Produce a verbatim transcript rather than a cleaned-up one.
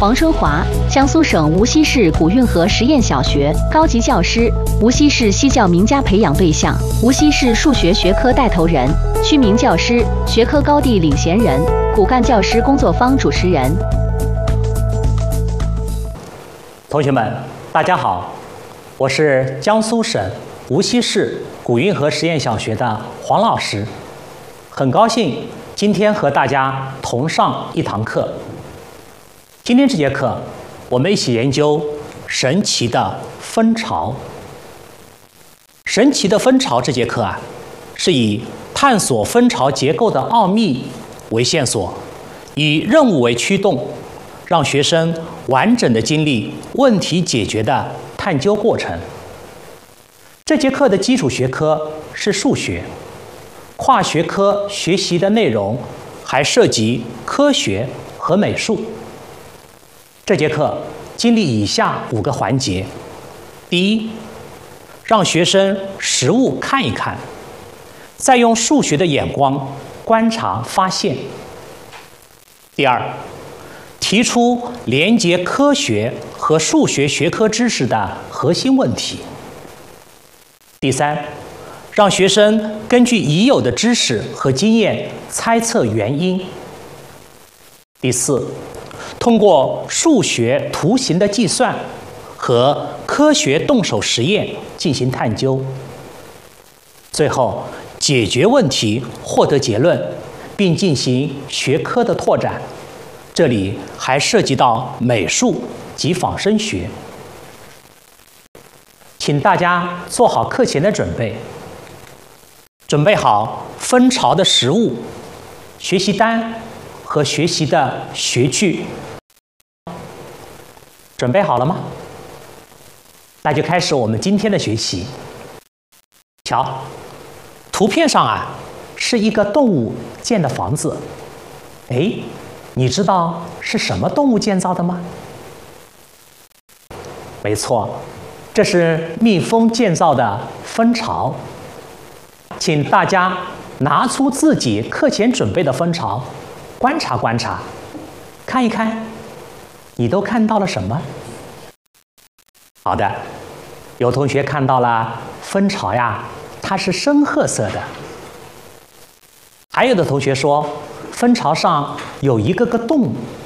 黄春华，江苏省无锡市古运河实验小学高级教师，无锡市西教名家培养对象，无锡市数学学科带头人，区名教师，学科高地领衔人，骨干教师工作坊主持人。 同学们，大家好，我是江苏省无锡市古运河实验小学的黄老师，很高兴今天和大家同上一堂课。今天这节课，我们一起研究神奇的蜂巢。神奇的蜂巢这节课啊，是以探索蜂巢结构的奥秘为线索，以任务为驱动，让学生完整的经历问题解决的探究过程。这节课的基础学科是数学，跨学科学习的内容还涉及科学和美术。这节课经历以下五个环节：第一，让学生实物看一看，再用数学的眼光观察发现；第二，提出连接科学和数学学科知识的核心问题；第三，让学生根据已有的知识和经验猜测原因；第四，通过数学图形的计算和科学动手实验进行探究；最后，解决问题，获得结论，并进行学科的拓展。这里还涉及到美术及仿生学。请大家做好课前的准备，准备好蜂巢的实物、学习单和学习的学具。准备好了吗？那就开始我们今天的学习。瞧，图片上啊是一个动物建的房子。哎，你知道是什么动物建造的吗？没错，这是蜜蜂建造的蜂巢。请大家拿出自己课前准备的蜂巢，观察观察，看一看，你都看到了什么？好的，有同学看到了蜂巢呀，它是深褐色的。还有的同学说，蜂巢上有一个个洞，